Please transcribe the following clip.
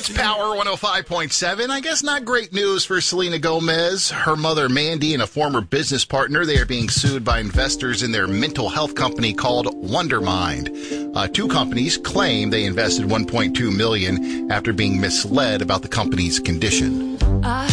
It's Power 105.7. I guess not great news for Selena Gomez. Her mother, Mandy, and a former business partner, they are being sued by investors in their mental health company called Wondermind. Two companies claim they invested $1.2 million after being misled about the company's condition.